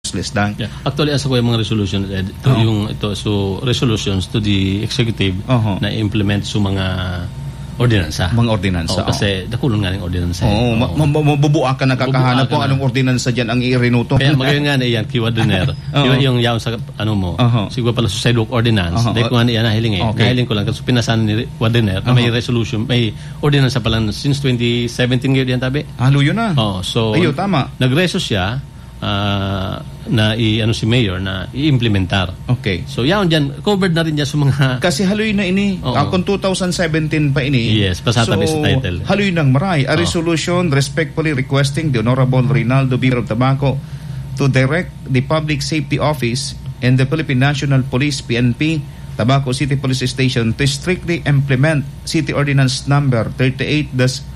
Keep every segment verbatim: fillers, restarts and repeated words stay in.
useless lang. Yeah. Actually, asa ko yung mga resolution, Ed, ito, Uh-huh. yung ito, so resolutions to the executive Uh-huh. na implement sa mga ordinansa. Mga ordinansa. Oh, kasi dakulon nga ng ordinansa. Oo, ma- ma- mabubuak ka na kakahanap Mabubuak kung ka anong na. ordinansa dyan ang i-renuto. Kaya magayon nga na iyan, kiwadiner. Oo. Yung, yung yaon sa ano mo, Uh-huh. siguro pala sa sidewalk ordinance, Uh-huh. dahil ko nga na iyan nahiling eh. Okay. Nahiling ko lang, kasi pinasan ni Wadiner na may Uh-huh. resolution, may ordinansa pala since twenty seventeen ngayon yan tabi. Halo yun na. Oh, so, Ayo, tama. nagreso siya ah, na i, ano si Mayor na i-implementar. Okay. So, yaon dyan, covered na rin dyan sa mga... Kasi haloy na ini. Oo. Akong twenty seventeen pa ini. Yes, pasatabi sa title. Haloy ng maray. A Oo. resolution respectfully requesting the Honorable Rinaldo Biro of Tabaco to direct the Public Safety Office and the Philippine National Police, P N P, Tabaco City Police Station to strictly implement City Ordinance Number thirty-eight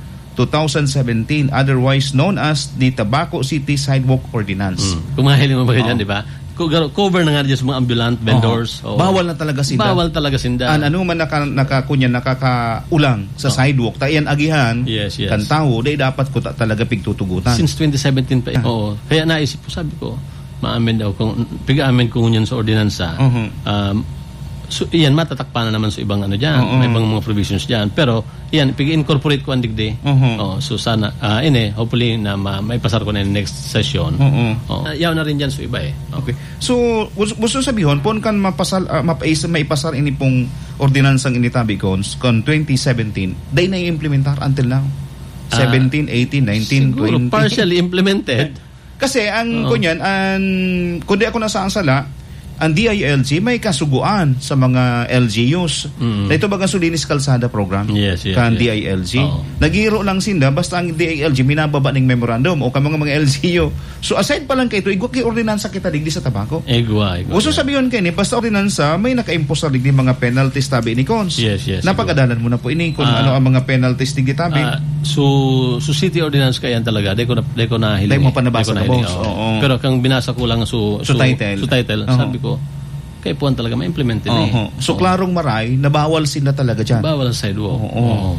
twenty seventeen, otherwise known as the Tabaco City Sidewalk Ordinance. Mm. Kung mahiling mo ba Oo. dyan, di ba? Cover cover na nga dyan sa mga ambulant vendors. Oo. Oo. Bawal na talaga sinda. Bawal talaga sinda. An ano man naka, nakakunya nakakaulang sa Oh. sidewalk tayan agihan Yes, yes. kan tao day dapat ko ta, talaga pigtutugutan. Since twenty seventeen pa. Ah. Oo. Kaya naisip ko, sabi ko, maamin daw, kung piga-amin ko ngunyan sa ordinansa, Mhm. um, so, iyan, matatakpan na naman sa ibang ano dyan, Oo. may ibang mga provisions dyan. Pero, iyan, pig-incorporate ko ang digdi. Mhm. Oh, so, sana, ah, ini, hopefully, na ma- may pasar ko na yung next session. Oo. Oh. Yaw na rin dyan sa iba eh. Oh. Okay. So gusto, gusto sabihin pon kan mapasal uh, mapaisa maipasar ini pong ordinansang initabi kon kon twenty seventeen day na i-implementar until now. Ah, seventeen, eighteen, nineteen, Siguro, twenty. partially implemented. Kasi ang Oo. kunyan ang kundi ako nasa ang sala ang D I L G may kasuguan sa mga L G Us. Mm. Na ito bagang Sulinis Kalsada program. Yes, yes, kan yes. D I L G. Oo. Nagiro lang sinda basta ang D I L G minababa ning memorandum o ka mga mga L G U. So aside pa lang kay ito, igwa kay ordinansa kita digdi sa tabako. Egwa, egwa. Gusto sabihin kay ni basta ordinansa may naka-impose na digdi mga penalties tabi ni Cons. Yes, yes. Napagadalan mo na po ini kung Ah. ano ang mga penalties digdi tabi. Ah, so, so city ordinance ka yan talaga. Di ko na, di ko na hiling. Di mo pa nabasa Di ko na, hiling, boss. oo. Oo. Pero kung binasa ko lang so, So, title. So, title. Oo. Sabi ko, kay puwan talaga ma-implement din eh. Oho. So Oo. klarong maray nabawal sila talaga diyan. Bawal sa sidewalk. Oo.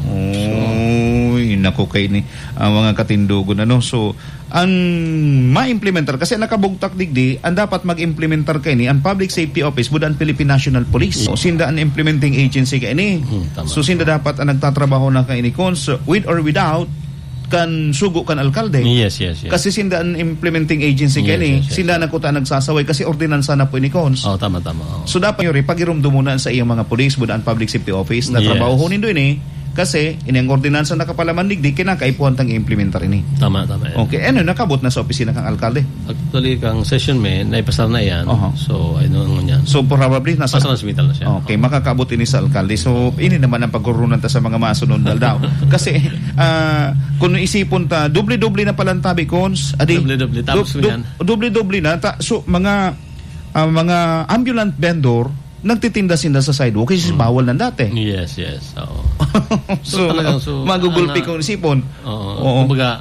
Oo. Uy, naku kay ni ang mga katindugon ano. So ang ma-implementar kasi nakabugtak digdi ang dapat mag-implementar kay ni ang Public Safety Office budan Philippine National Police. So sinda ang implementing agency kay ni. Hmm, tama. So sinda dapat ang nagtatrabaho na kay ni cons with or without kan sugo kan alkalde. Yes, yes, yes. Kasi sinda ang implementing agency kay Yes, ni. yes, yes. Sinda na kuta nagsasaway kasi ordinansa na po ni cons. Oh, tama, tama. Oh. So dapat yun, pagirumdo muna sa iyang mga police budaan Public Safety Office na Yes. trabaho nindo ini kasi ining ordinansa nakapalaman digdi kinakaipuhan tang implementar ini. Tama, tama. Yan. Okay, ano nakabot na sa opisina kang alkalde. Actually, kang session may, naipasar na yan. Oho. So, I know nga yan. So probably nasa Pasar na hospital na siya. Okay, makakabot ini sa alkalde. So ini naman ang pagkurunan ta sa mga masunod dal daw. Kasi ah, kung isipon ta doble-doble na palang tabi cons, adi Doble-doble. Tapos du- du- yan. doble-doble na ta, so mga ah, mga ambulant vendor nagtitinda sinda sa sidewalk kasi bawal na dati. Yes, yes. Oo. So, So, talagang, so, magugulpi ano, kong isipon. Oo. Oo. Kumbaga,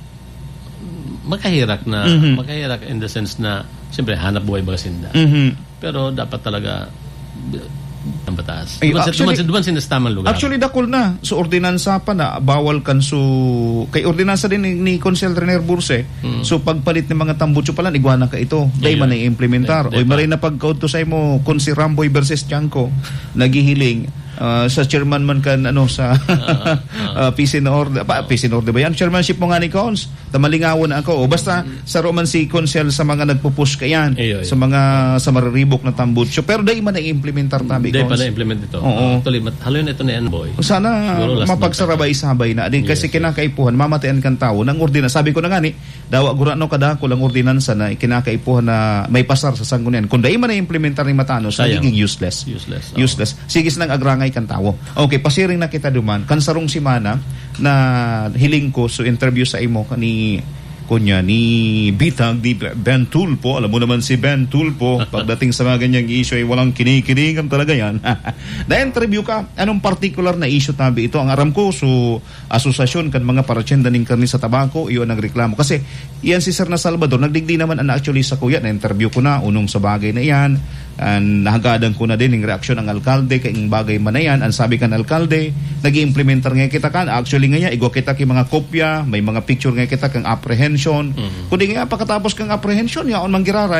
makahirak na, Mhm. makahirak in the sense na, siyempre, hanap buhay ba sinda. Mhm. Pero dapat talaga, ang batas. Ay, Duman, actually- duman, duman sinas tamang lugar. Actually dakol na so ordinansa pa na bawal kan so kay ordinansa din ni, ni Consel Rener Burse. Mm. So pagpalit ng mga tambutso pala igwana ka ito. Day Ayun. man ay implementar. Day- Oy day pa. maray na pagkaudto sa imo kun si Ramboy versus Tiangco nagihiling ah, sa chairman man kan ano sa uh, peace and order pa peace and order ba yan chairmanship mo nga ni Cons tamalingawon ako o basta sa roman si Consel sa mga nagpupush kayan Ayo, ayo. sa mga sa mariribok na tambutso pero day man ay implementar tabi Hindi Cons. pala implement ito. Oo. Actually, mat- haloy na ito na yan, boy. Sana Siguro last mapagsarabay-sabay na din kasi Yes, yes. kinakaipuhan mamatayan kan tao ng ordinansa sabi ko na nga ni dawa gurano kada ko lang ordinansa na kinakaipuhan na may pasar sa sanggunian kung dai man na implementar ni Matanos Sayang. nagiging useless Useless. oo. useless sige nang agrangay kan tao okay pasiring na kita duman kan sarong simana na hiling ko so interview sa imo ni kunya ni Bitag ni Ben Tulpo alam mo naman si Ben Tulpo pagdating sa mga ganyang issue ay walang kinikilingan talaga yan na-interview ka anong particular na issue tabi ito ang aram ko so asosasyon kan mga paratyenda ning karni sa tabako iyon nagreklamo kasi iyan si Sir na Salvador nagdigdi naman an actually sa kuya na-interview ko na unong sa bagay na iyan and nahagadan ko na din yung reaksyon ng alkalde kay ang bagay man na yan ang sabi kan alkalde nag-implementar nga kita kan actually nga niya igwa kita kay mga kopya may mga picture nga kita kang apprehension Mhm. kundi nga pagkatapos kang apprehension yaon manggiraray